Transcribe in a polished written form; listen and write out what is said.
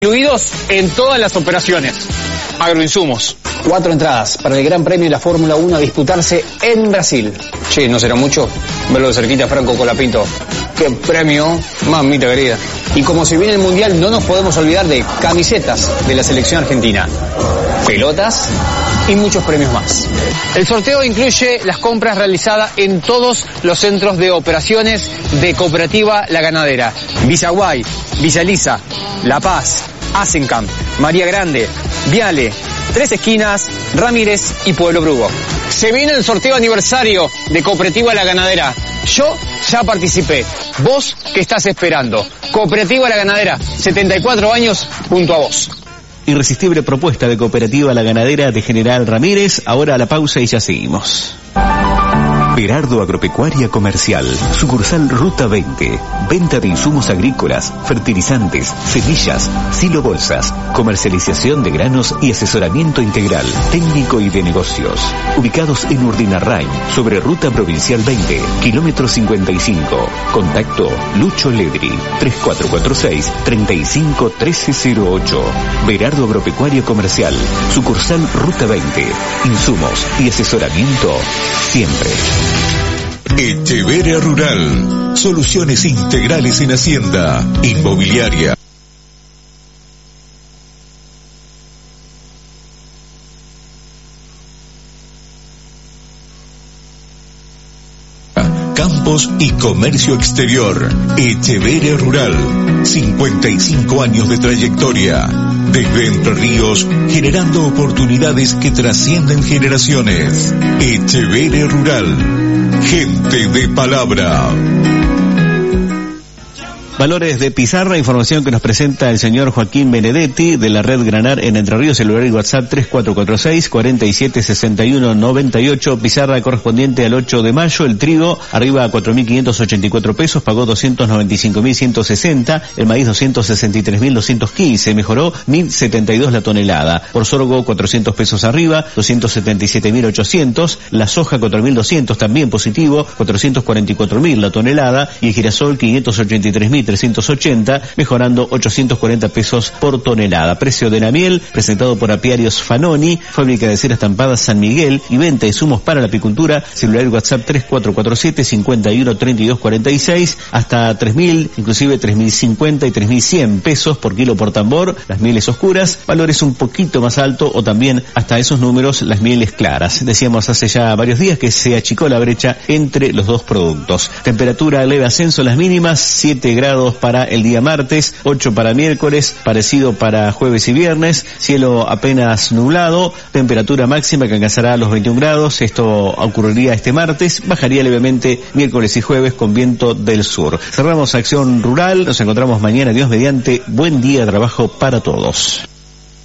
incluidos en todas las operaciones. Agroinsumos. 4 entradas para el Gran Premio de la Fórmula 1 a disputarse en Brasil. Che, ¿no será mucho? Verlo de cerquita, Franco Colapinto. ¡Qué premio! Mamita querida. Y como se viene el Mundial, no nos podemos olvidar de camisetas de la selección argentina, pelotas y muchos premios más. El sorteo incluye las compras realizadas en todos los centros de operaciones de Cooperativa La Ganadera. Villaguay, Villa Elisa, La Paz, Asencamp, María Grande, Viale, Tres Esquinas, Ramírez y Pueblo Brugo. Se viene el sorteo aniversario de Cooperativa La Ganadera. Yo ya participé. ¿Vos qué estás esperando? Cooperativa La Ganadera, 74 años junto a vos. Irresistible propuesta de Cooperativa La Ganadera de General Ramírez. Ahora a la pausa y ya seguimos. Berardo Agropecuaria Comercial, sucursal Ruta 20, venta de insumos agrícolas, fertilizantes, semillas, silo bolsas, comercialización de granos y asesoramiento integral, técnico y de negocios. Ubicados en Urdinarrain, sobre Ruta Provincial 20, kilómetro 55. Contacto Lucho Ledri, 3446-351308. Berardo Agropecuaria Comercial, sucursal Ruta 20, insumos y asesoramiento siempre. Echeverria Rural, soluciones integrales en hacienda, inmobiliaria. Campos y comercio exterior. Echeverria Rural, 55 años de trayectoria. Desde Entre Ríos, generando oportunidades que trascienden generaciones. Echeverria Rural, gente de palabra. Valores de pizarra, información que nos presenta el señor Joaquín Benedetti de la red Granar en Entre Ríos, celular y WhatsApp 3446-476198, pizarra correspondiente al 8 de mayo, el trigo arriba a 4.584 pesos, pagó 295.160, el maíz 263.215, mejoró 1.072 la tonelada, por sorgo 400 pesos arriba, 277.800, la soja 4.200 también positivo, 444.000 la tonelada, y el girasol 583.380, mejorando 840 pesos por tonelada. Precio de la miel, presentado por Apiarios Fanoni, fábrica de cera estampada San Miguel y venta de insumos para la apicultura, celular y WhatsApp 3447-513246, hasta 3.000, inclusive 3.050 y 3.100 pesos por kilo por tambor, las mieles oscuras, valores un poquito más alto o también hasta esos números las mieles claras. Decíamos hace ya varios días que se achicó la brecha entre los dos productos. Temperatura leve ascenso, las mínimas 7 grados para el día martes, 8 para miércoles, parecido para jueves y viernes, cielo apenas nublado, temperatura máxima que alcanzará los 21 grados, esto ocurriría este martes, bajaría levemente miércoles y jueves con viento del sur. Cerramos Acción Rural, nos encontramos mañana, Dios mediante, buen día de trabajo para todos.